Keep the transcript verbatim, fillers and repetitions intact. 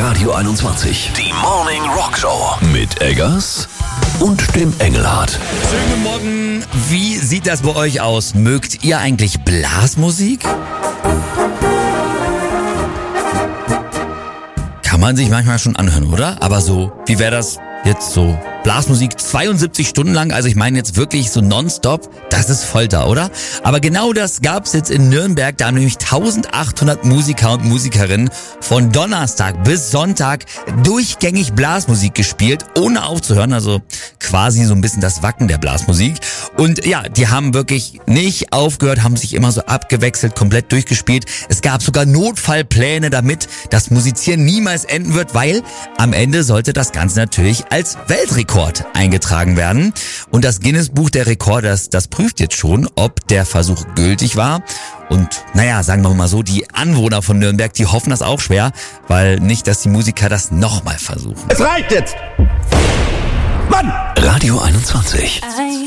Radio einundzwanzig. Die Morning Rock Show. Mit Eggers und dem Engelhardt. Schönen guten Morgen. Wie sieht das bei euch aus? Mögt ihr eigentlich Blasmusik? Kann man sich manchmal schon anhören, oder? Aber so, wie wäre das jetzt so? Blasmusik zweiundsiebzig Stunden lang, also ich meine jetzt wirklich so nonstop, das ist Folter, oder? Aber genau das gab's jetzt in Nürnberg, da haben nämlich eintausendachthundert Musiker und Musikerinnen von Donnerstag bis Sonntag durchgängig Blasmusik gespielt, ohne aufzuhören, also quasi so ein bisschen das Wacken der Blasmusik. Und ja, die haben wirklich nicht aufgehört, haben sich immer so abgewechselt, komplett durchgespielt. Es gab sogar Notfallpläne, damit das Musizieren niemals enden wird, weil am Ende sollte das Ganze natürlich als Weltrekord eingetragen werden. Und das Guinness-Buch der Rekorde, das, das prüft jetzt schon, ob der Versuch gültig war. Und naja, sagen wir mal so, die Anwohner von Nürnberg, die hoffen das auch schwer, weil nicht, dass die Musiker das nochmal versuchen. Es reicht jetzt! Mann! Radio einundzwanzig.